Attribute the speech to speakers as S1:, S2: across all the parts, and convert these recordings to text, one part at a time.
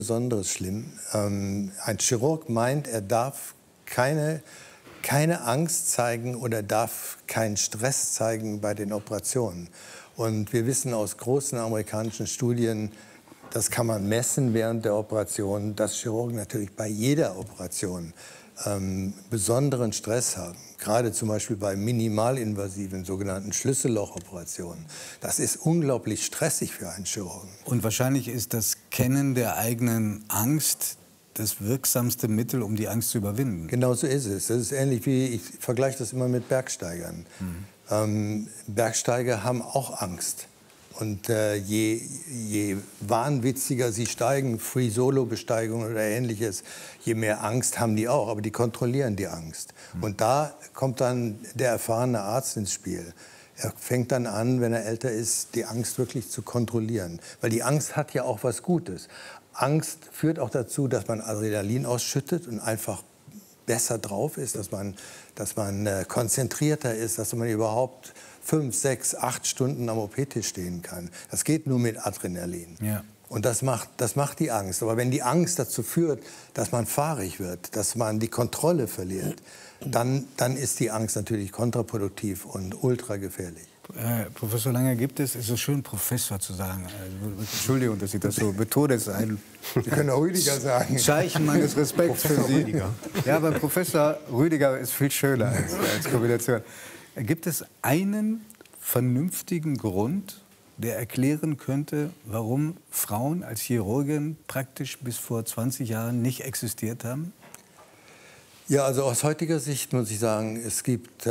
S1: Besonderes schlimm. Ein Chirurg meint, er darf keine Angst zeigen oder darf keinen Stress zeigen bei den Operationen. Und wir wissen aus großen amerikanischen Studien, das kann man messen während der Operation, dass Chirurgen natürlich bei jeder Operation besonderen Stress haben. Gerade zum Beispiel bei minimalinvasiven sogenannten Schlüssellochoperationen. Das ist unglaublich stressig für einen Chirurgen.
S2: Und wahrscheinlich ist das Kennen der eigenen Angst das wirksamste Mittel, um die Angst zu überwinden.
S1: Genau so ist es. Das ist ähnlich wie, ich vergleiche das immer mit Bergsteigern. Bergsteiger haben auch Angst. Und je wahnwitziger sie steigen, Free-Solo-Besteigung oder Ähnliches, je mehr Angst haben die auch. Aber die kontrollieren die Angst. Und da kommt dann der erfahrene Arzt ins Spiel. Er fängt dann an, wenn er älter ist, die Angst wirklich zu kontrollieren. Weil die Angst hat ja auch was Gutes. Angst führt auch dazu, dass man Adrenalin ausschüttet und einfach besser drauf ist, dass man konzentrierter ist, dass man überhaupt 5, 6, 8 Stunden am OP-Tisch stehen kann. Das geht nur mit Adrenalin. Ja. Und das macht die Angst. Aber wenn die Angst dazu führt, dass man fahrig wird, dass man die Kontrolle verliert, dann ist die Angst natürlich kontraproduktiv und ultra gefährlich.
S2: Professor Langer, ist es schön, Professor zu sagen? Entschuldigung, dass ich das so betone. Sie
S1: können auch Rüdiger sagen.
S2: Zeichen meines Respekts für Sie. Rüdiger. Ja, aber Professor Rüdiger ist viel schöner als Kombination. Gibt es einen vernünftigen Grund, der erklären könnte, warum Frauen als Chirurgin praktisch bis vor 20 Jahren nicht existiert haben?
S1: Ja, also aus heutiger Sicht muss ich sagen, es gibt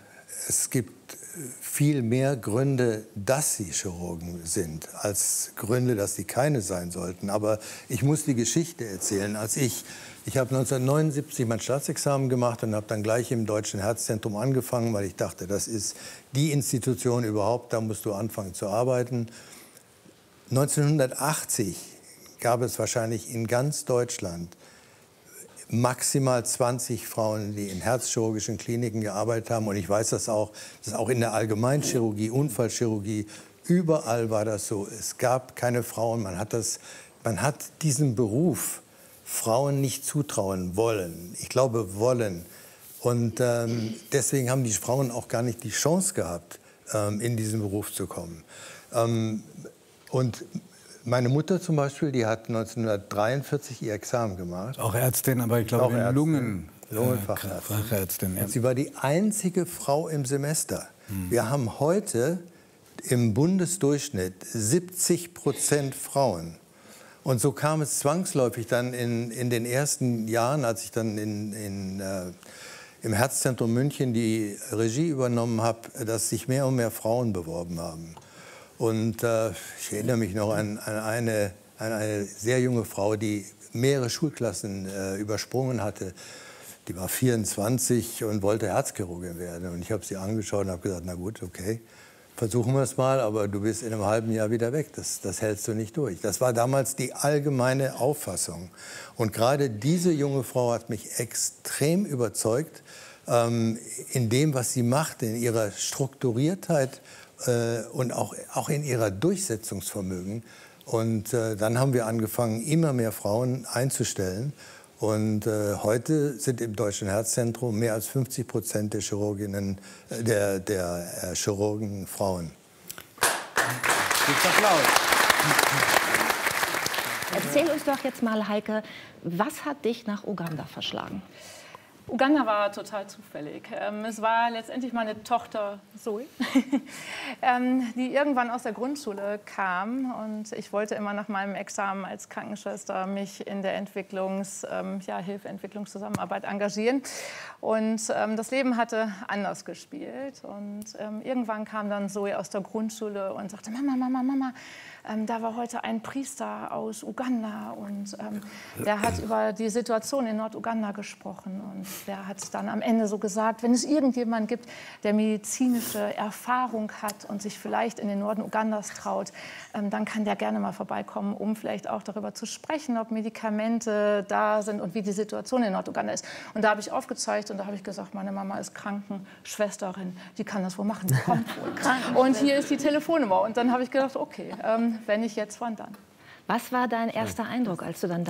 S1: viel mehr Gründe, dass sie Chirurgen sind, als Gründe, dass sie keine sein sollten. Aber ich muss die Geschichte erzählen. Ich habe 1979 mein Staatsexamen gemacht und habe dann gleich im Deutschen Herzzentrum angefangen, weil ich dachte, das ist die Institution überhaupt, da musst du anfangen zu arbeiten. 1980 gab es wahrscheinlich in ganz Deutschland maximal 20 Frauen, die in herzchirurgischen Kliniken gearbeitet haben. Und ich weiß das auch in der Allgemeinchirurgie, Unfallchirurgie, überall war das so. Es gab keine Frauen. Man hat diesen Beruf Frauen nicht zutrauen wollen. Ich glaube, wollen. Und deswegen haben die Frauen auch gar nicht die Chance gehabt, in diesen Beruf zu kommen. Und meine Mutter zum Beispiel, die hat 1943 ihr Examen gemacht.
S2: Auch Ärztin, aber ich glaube
S1: Lungenfachärztin. Ja. Und sie war die einzige Frau im Semester. Wir haben heute im Bundesdurchschnitt 70% Frauen. Und so kam es zwangsläufig dann in den ersten Jahren, als ich dann im Herzzentrum München die Regie übernommen habe, dass sich mehr und mehr Frauen beworben haben. Und ich erinnere mich noch an eine sehr junge Frau, die mehrere Schulklassen übersprungen hatte. Die war 24 und wollte Herzchirurgin werden. Und ich habe sie angeschaut und habe gesagt, na gut, okay, versuchen wir es mal, aber du bist in einem halben Jahr wieder weg. Das hältst du nicht durch. Das war damals die allgemeine Auffassung. Und gerade diese junge Frau hat mich extrem überzeugt in dem, was sie macht, in ihrer Strukturiertheit und auch in ihrer Durchsetzungsvermögen. Und dann haben wir angefangen, immer mehr Frauen einzustellen. Und heute sind im Deutschen Herzzentrum mehr als 50% der Chirurginnen, der Chirurgen Frauen.
S3: Applaus. Erzähl uns doch jetzt mal, Heike, was hat dich nach Uganda verschlagen?
S4: Uganda war total zufällig. Es war letztendlich meine Tochter Zoe, die irgendwann aus der Grundschule kam. Und ich wollte immer nach meinem Examen als Krankenschwester mich in der Hilfe, Entwicklungszusammenarbeit engagieren. Und das Leben hatte anders gespielt. Und irgendwann kam dann Zoe aus der Grundschule und sagte, Mama, da war heute ein Priester aus Uganda. Und der hat über die Situation in Norduganda gesprochen. Und der hat dann am Ende so gesagt, wenn es irgendjemanden gibt, der medizinische Erfahrung hat und sich vielleicht in den Norden Ugandas traut, dann kann der gerne mal vorbeikommen, um vielleicht auch darüber zu sprechen, ob Medikamente da sind und wie die Situation in Norduganda ist. Und da habe ich aufgezeigt und da habe ich gesagt, meine Mama ist Krankenschwesterin, die kann das wohl machen, die kommt wohl. Und hier ist die Telefonnummer. Und dann habe ich gedacht, okay, wenn nicht jetzt, wann dann?
S3: Was war dein erster Eindruck, als du dann